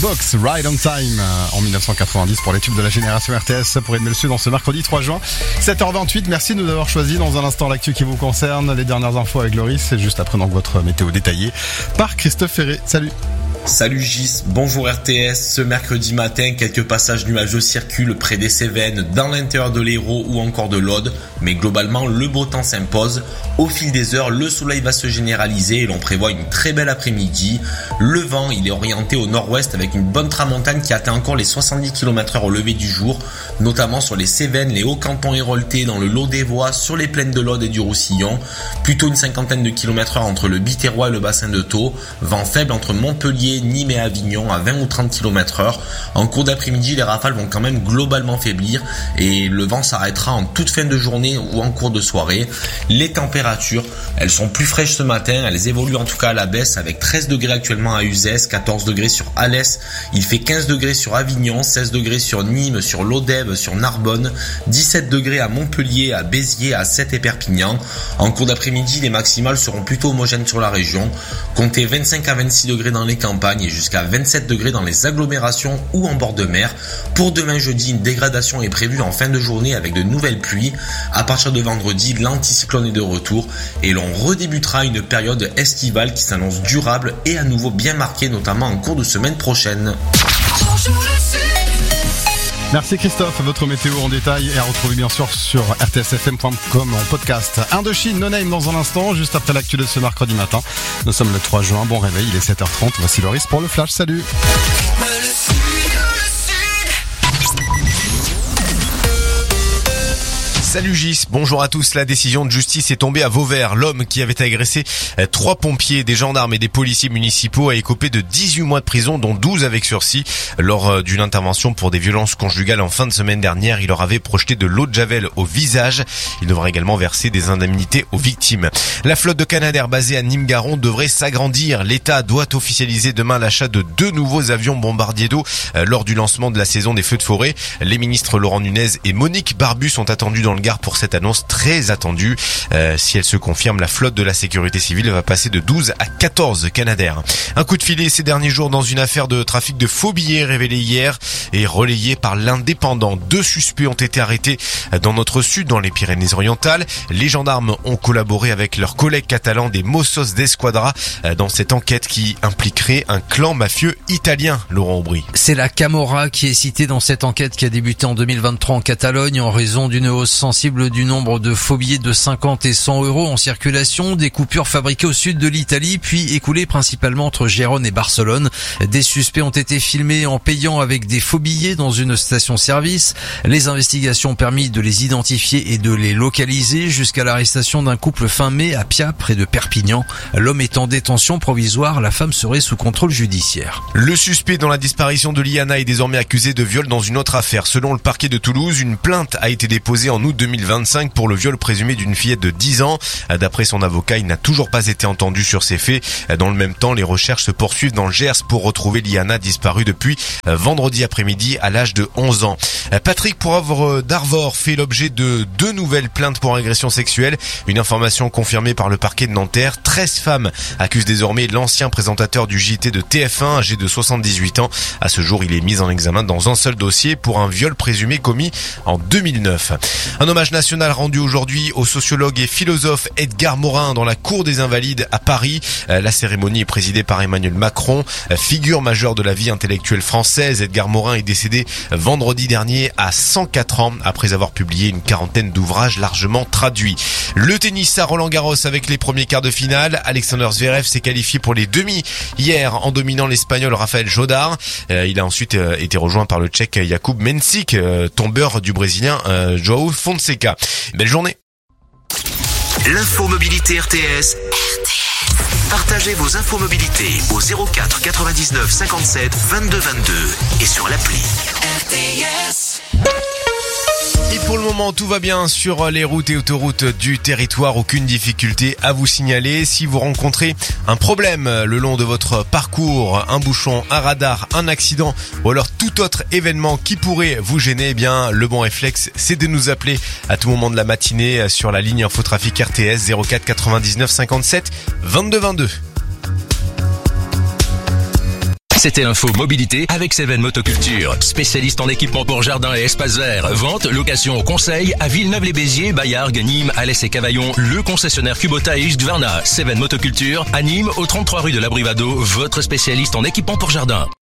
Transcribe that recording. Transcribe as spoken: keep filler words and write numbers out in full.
Box Ride on Time en dix-neuf cent quatre-vingt-dix pour les tubes de la génération R T S pour Edmel Sud en ce mercredi trois juin, sept heures vingt-huit. Merci de nous avoir choisi. Dans un instant, l'actu qui vous concerne, les dernières infos avec Loris, c'est juste après donc votre météo détaillée par Christophe Ferré. Salut. Salut Gis, bonjour R T S. Ce mercredi matin, quelques passages nuageux circulent près des Cévennes, dans l'intérieur de l'Hérault ou encore de l'Aude, mais globalement le beau temps s'impose. Au fil des heures, le soleil va se généraliser et l'on prévoit une très belle après-midi. Le vent, il est orienté au nord-ouest avec une bonne tramontane qui atteint encore les soixante-dix kilomètres heure au lever du jour, notamment sur les Cévennes, les Hauts-Cantons héroltais, dans le Lot-des-Voix, sur les plaines de l'Aude et du Roussillon. Plutôt une cinquantaine de kilomètres heure entre le Biterrois et le bassin de Thau. Vent faible entre Montpellier, Nîmes et Avignon à vingt ou trente kilomètres heure. En cours d'après-midi, les rafales vont quand même globalement faiblir et le vent s'arrêtera en toute fin de journée ou en cours de soirée. Les températures, elles sont plus fraîches ce matin, elles évoluent en tout cas à la baisse avec treize degrés actuellement à Uzès, quatorze degrés sur Alès, il fait quinze degrés sur Avignon, seize degrés sur Nîmes, sur Lodève, sur Narbonne, dix-sept degrés à Montpellier, à Béziers, à Sète et Perpignan. En cours d'après-midi, les maximales seront plutôt homogènes sur la région. Comptez vingt-cinq à vingt-six degrés dans les campagnes et jusqu'à vingt-sept degrés dans les agglomérations ou en bord de mer. Pour demain jeudi, une dégradation est prévue en fin de journée avec de nouvelles pluies. À partir de vendredi, l'anticyclone est de retour et l'on redébutera une période estivale qui s'annonce durable et à nouveau bien marquée, notamment en cours de semaine prochaine. Merci Christophe, votre météo en détail est à retrouver bien sûr sur r t s f m point com en podcast. Indochine, No Name dans un instant, juste après l'actu de ce mercredi matin. Nous sommes le trois juin, bon réveil, il est sept heures trente, voici Loris pour le flash, salut. Salut Gis, bonjour à tous. La décision de justice est tombée à Vauvert. L'homme qui avait agressé trois pompiers, des gendarmes et des policiers municipaux a écopé de dix-huit mois de prison, dont douze avec sursis. Lors d'une intervention pour des violences conjugales en fin de semaine dernière, il leur avait projeté de l'eau de javel au visage. Il devra également verser des indemnités aux victimes. La flotte de Canadair basée à Nîmes-Garons devrait s'agrandir. L'État doit officialiser demain l'achat de deux nouveaux avions bombardiers d'eau lors du lancement de la saison des feux de forêt. Les ministres Laurent Nunez et Monique Barbu sont attendus dans le Gard pour cette annonce très attendue. Euh, si elle se confirme, la flotte de la sécurité civile va passer de douze à quatorze Canadair. Un coup de filet ces derniers jours dans une affaire de trafic de faux billets révélée hier et relayée par l'Indépendant. Deux suspects ont été arrêtés dans notre sud, dans les Pyrénées-Orientales. Les gendarmes ont collaboré avec leurs collègues catalans des Mossos d'Esquadra dans cette enquête qui impliquerait un clan mafieux italien. Laurent Aubry. C'est la Camorra qui est citée dans cette enquête qui a débuté en deux mille vingt-trois en Catalogne en raison d'une hausse sensible du nombre de faux billets de cinquante et cent euros en circulation, des coupures fabriquées au sud de l'Italie puis écoulées principalement entre Gérone et Barcelone. Des suspects ont été filmés en payant avec des faux billets dans une station-service. Les investigations ont permis de les identifier et de les localiser jusqu'à l'arrestation d'un couple fin mai à Pia, près de Perpignan. L'homme est en détention provisoire, la femme serait sous contrôle judiciaire. Le suspect dans la disparition de Liana est désormais accusé de viol dans une autre affaire. Selon le parquet de Toulouse, une plainte a été déposée en août deux mille vingt-cinq pour le viol présumé d'une fillette de dix ans. D'après son avocat, il n'a toujours pas été entendu sur ces faits. Dans le même temps, les recherches se poursuivent dans le Gers pour retrouver Liana disparue depuis vendredi après-midi à l'âge de onze ans. Patrick Poivre d'Arvor fait l'objet de deux nouvelles plaintes pour agression sexuelle. Une information confirmée par le parquet de Nanterre. treize femmes accusent désormais l'ancien présentateur du J T de T F un, âgé de soixante-dix-huit ans. À ce jour, il est mis en examen dans un seul dossier pour un viol présumé commis en deux mille neuf. Un hommage national rendu aujourd'hui au sociologue et philosophe Edgar Morin dans la Cour des Invalides à Paris. La cérémonie est présidée par Emmanuel Macron. Figure majeure de la vie intellectuelle française, Edgar Morin est décédé vendredi dernier à cent quatre ans après avoir publié une quarantaine d'ouvrages largement traduits. Le tennis à Roland-Garros avec les premiers quarts de finale. Alexander Zverev s'est qualifié pour les demi hier en dominant l'Espagnol Rafael Jodar. Il a ensuite été rejoint par le Tchèque Jakub Mensik, tombeur du Brésilien João Fonseca. Belle journée. L'info mobilité R T S. R T S. Partagez vos infos mobilité au zéro quatre quatre-vingt-dix-neuf cinquante-sept vingt-deux vingt-deux et sur l'appli R T S. Et pour le moment, tout va bien sur les routes et autoroutes du territoire. Aucune difficulté à vous signaler. Si vous rencontrez un problème le long de votre parcours, un bouchon, un radar, un accident ou alors tout autre événement qui pourrait vous gêner, eh bien, le bon réflexe, c'est de nous appeler à tout moment de la matinée sur la ligne Infotrafic R T S zéro quatre quatre-vingt-dix-neuf cinquante-sept vingt-deux vingt-deux. C'était l'info mobilité avec Seven Motoculture, spécialiste en équipement pour jardin et espace vert. Vente, location, conseil à Villeneuve-les-Béziers, Bayargues, Nîmes, Alès et Cavaillon. Le concessionnaire Kubota et Husqvarna. Seven Motoculture à Nîmes, au trente-trois rue de l'Abrivado, votre spécialiste en équipement pour jardin.